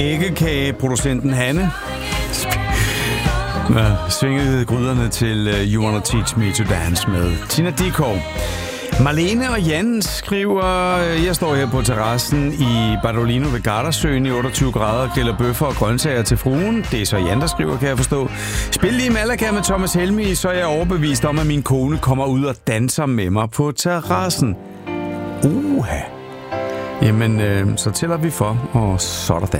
æggekageproducenten Hanne svingede gryderne til You Wanna Teach Me to Dance med Tina Dickow. Marlene og Jan skriver, jeg står her på terrassen i Badolino ved Gardasøen i 28 grader, griller bøffer og grøntsager til fruen. Det er så Jan, der skriver, kan jeg forstå. Spil lige Malaga med Thomas Helmig, så er jeg overbevist om, at min kone kommer ud og danser med mig på terrassen. Jamen, så tæller vi for, og så er der dans.